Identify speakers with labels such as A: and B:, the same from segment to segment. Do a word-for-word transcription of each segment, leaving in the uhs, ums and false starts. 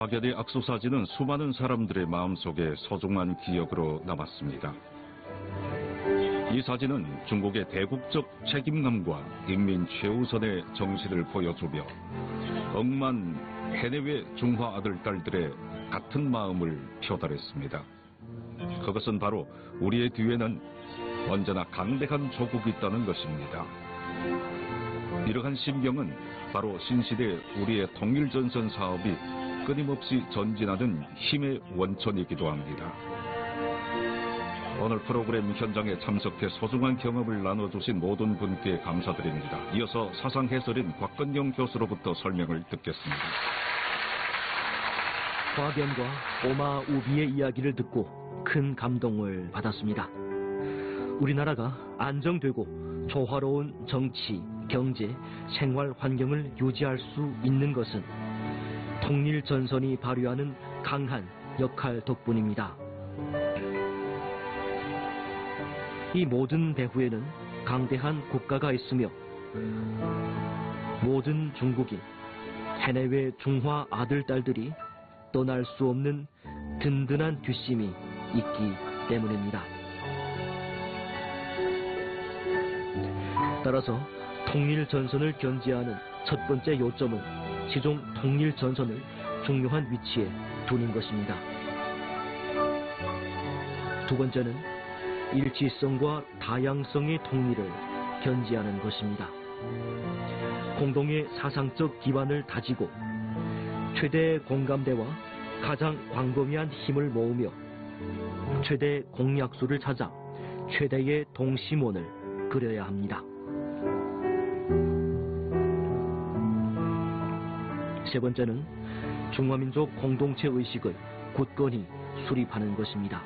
A: 박연의 악수사진은 수많은 사람들의 마음속에 소중한 기억으로 남았습니다. 이 사진은 중국의 대국적 책임감과 인민 최우선의 정신을 보여주며 억만 해내외 중화 아들, 딸들의 같은 마음을 표달했습니다. 그것은 바로 우리의 뒤에는 언제나 강대한 조국이 있다는 것입니다. 이러한 심경은 바로 신시대 우리의 통일전선 사업이 끊임없이 전진하는 힘의 원천이기도 합니다. 오늘 프로그램 현장에 참석해 소중한 경험을 나눠주신 모든 분께 감사드립니다. 이어서 사상 해설인 곽건영 교수로부터 설명을 듣겠습니다.
B: 박연과 오마 우비의 이야기를 듣고 큰 감동을 받았습니다. 우리나라가 안정되고 조화로운 정치, 경제, 생활 환경을 유지할 수 있는 것은 통일 전선이 발휘하는 강한 역할 덕분입니다. 이 모든 배후에는 강대한 국가가 있으며 모든 중국인, 해내외 중화 아들, 딸들이 떠날 수 없는 든든한 뒷심이 있기 때문입니다. 따라서 통일 전선을 견지하는 첫 번째 요점은 시종 통일 전선을 중요한 위치에 두는 것입니다. 두 번째는 일치성과 다양성의 통일을 견지하는 것입니다. 공동의 사상적 기반을 다지고 최대 공감대와 가장 광범위한 힘을 모으며 최대 공약수를 찾아 최대의 동심원을 그려야 합니다. 세 번째는 중화민족 공동체 의식을 굳건히 수립하는 것입니다.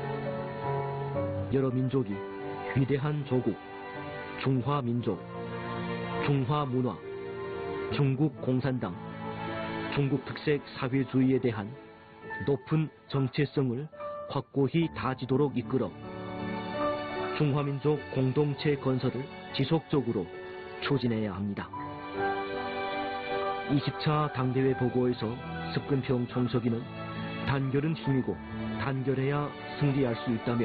B: 여러 민족이 위대한 조국, 중화민족, 중화문화, 중국 공산당, 중국 특색 사회주의에 대한 높은 정체성을 확고히 다지도록 이끌어 중화민족 공동체 건설을 지속적으로 추진해야 합니다. 이십 차 당대회 보고에서 습근평 총서기는 단결은 힘이고 단결해야 승리할 수 있다며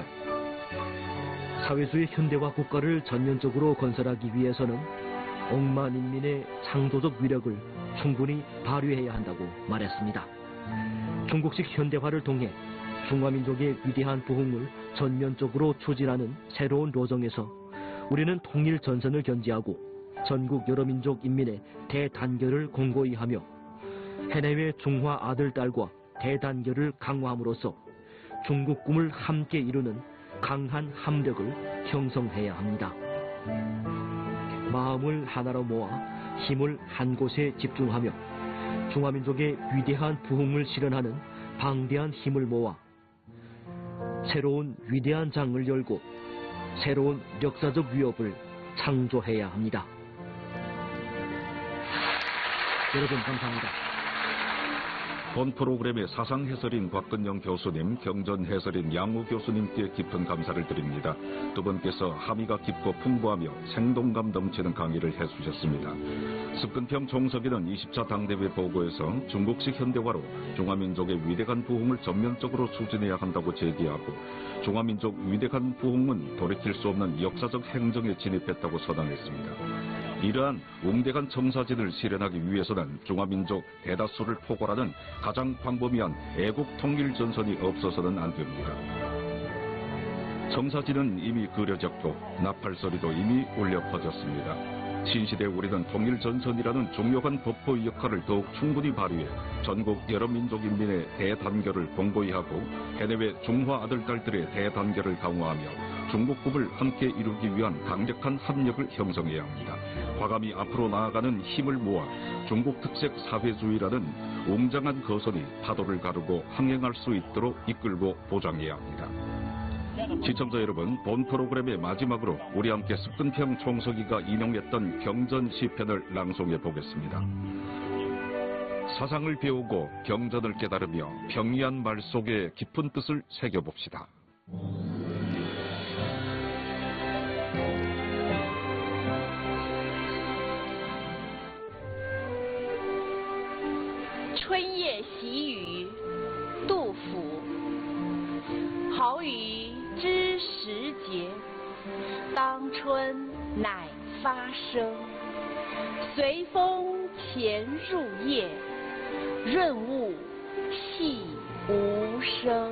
B: 사회주의 현대화 국가를 전면적으로 건설하기 위해서는 억만 인민의 창조적 위력을 충분히 발휘해야 한다고 말했습니다. 중국식 현대화를 통해 중화민족의 위대한 부흥을 전면적으로 추진하는 새로운 로정에서 우리는 통일 전선을 견지하고 전국 여러 민족 인민의 대단결을 공고히 하며 해내외 중화 아들, 딸과 대단결을 강화함으로써 중국 꿈을 함께 이루는 강한 함력을 형성해야 합니다. 마음을 하나로 모아 힘을 한 곳에 집중하며 중화민족의 위대한 부흥을 실현하는 방대한 힘을 모아 새로운 위대한 장을 열고 새로운 역사적 위협을 창조해야 합니다. 여러분 감사합니다.
A: 본 프로그램의 사상 해설인 곽건영 교수님, 경전 해설인 양우 교수님께 깊은 감사를 드립니다. 두 분께서 함의가 깊고 풍부하며 생동감 넘치는 강의를 해주셨습니다. 습근평 총서기는 이십 차 당대회 보고에서 중국식 현대화로 중화민족의 위대한 부흥을 전면적으로 추진해야 한다고 제기하고 중화민족 위대한 부흥은 돌이킬 수 없는 역사적 행정에 진입했다고 선언했습니다. 이러한 웅대한 청사진을 실현하기 위해서는 중화민족 대다수를 포괄하는 가장 광범위한 애국 통일 전선이 없어서는 안 됩니다. 청사진은 이미 그려졌고 나팔소리도 이미 울려 퍼졌습니다. 신시대 우리는 통일 전선이라는 중요한 법포의 역할을 더욱 충분히 발휘해 전국 여러 민족 인민의 대단결을 공고히 하고 해내외 중화 아들, 딸들의 대단결을 강화하며 중국 꿈을 함께 이루기 위한 강력한 합력을 형성해야 합니다. 과감히 앞으로 나아가는 힘을 모아 중국 특색 사회주의라는 웅장한 거선이 파도를 가르고 항행할 수 있도록 이끌고 보장해야 합니다. 시청자 여러분, 본 프로그램의 마지막으로 우리 함께 습근평 총서기가 인용했던 경전 시편을 낭송해 보겠습니다. 사상을 배우고 경전을 깨달으며 평이한 말 속에 깊은 뜻을 새겨봅시다.
C: 春夜喜雨，杜甫。好雨知时节，当春乃发生。随风潜入夜，润物细无声。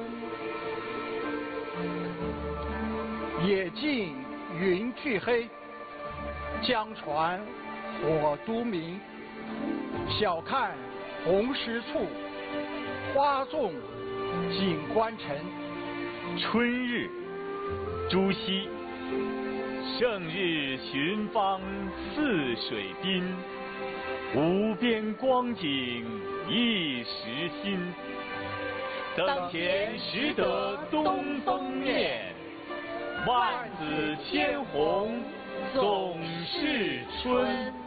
D: 野径云俱黑，江船火都明。晓看红湿处，花重锦官城。
E: 春日，朱熹。胜日寻芳泗水滨，无边光景一时新。等闲识得东风面，万紫千红总是春。